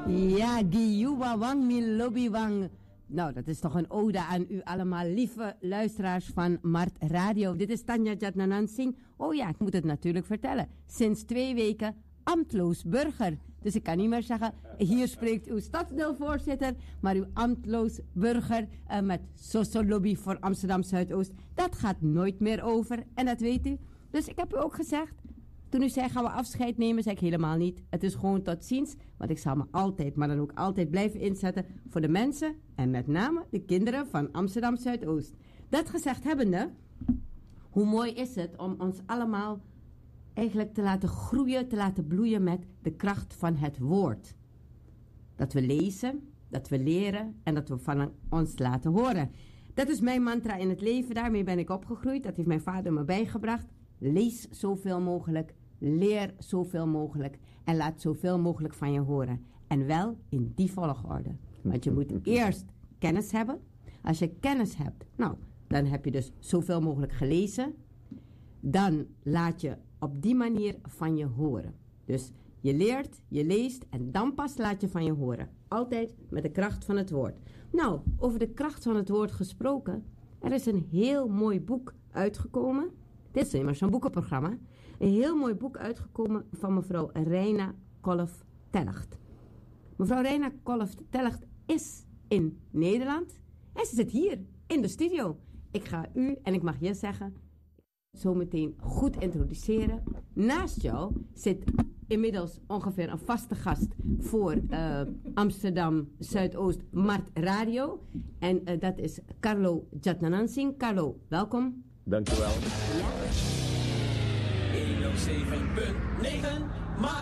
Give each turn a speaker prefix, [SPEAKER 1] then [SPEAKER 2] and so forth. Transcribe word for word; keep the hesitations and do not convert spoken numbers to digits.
[SPEAKER 1] Ja, Giyuwa Wang Milobi Wang. Nou, dat is toch een ode aan u allemaal, lieve luisteraars van Mart Radio. Dit is Tanja Jatnanan Singh. Oh ja, ik moet het natuurlijk vertellen. Sinds twee weken ambtloos burger. Dus ik kan niet meer zeggen, hier spreekt uw stadsdeelvoorzitter, maar uw ambtloos burger uh, met Soso-lobby voor Amsterdam Zuidoost. Dat gaat nooit meer over en dat weet u. Dus ik heb u ook gezegd, toen u zei gaan we afscheid nemen, zei ik helemaal niet. Het is gewoon tot ziens, want ik zal me altijd, maar dan ook altijd blijven inzetten voor de mensen en met name de kinderen van Amsterdam Zuidoost. Dat gezegd hebbende, hoe mooi is het om ons allemaal eigenlijk te laten groeien, te laten bloeien met de kracht van het woord. Dat we lezen, dat we leren en dat we van ons laten horen. Dat is mijn mantra in het leven, daarmee ben ik opgegroeid. Dat heeft mijn vader me bijgebracht. Lees zoveel mogelijk, leer zoveel mogelijk en laat zoveel mogelijk van je horen. En wel in die volgorde. Want je moet eerst kennis hebben. Als je kennis hebt, nou, dan heb je dus zoveel mogelijk gelezen. Dan laat je op die manier van je horen. Dus je leert, je leest en dan pas laat je van je horen. Altijd met de kracht van het woord. Nou, over de kracht van het woord gesproken. Er is een heel mooi boek uitgekomen. Dit is immers zo'n boekenprogramma. Een heel mooi boek uitgekomen van mevrouw Reina Kolff-Telligt. Mevrouw Reina Kolff-Telligt is in Nederland. En ze zit hier in de studio. Ik ga u, en ik mag je zeggen, zo meteen goed introduceren. Naast jou zit inmiddels ongeveer een vaste gast voor uh, Amsterdam Zuidoost Mart Radio. En uh, dat is Carlo Jatnanan Singh. Carlo, welkom.
[SPEAKER 2] Dank u wel.
[SPEAKER 1] Ja.
[SPEAKER 3] honderdzeven punt negen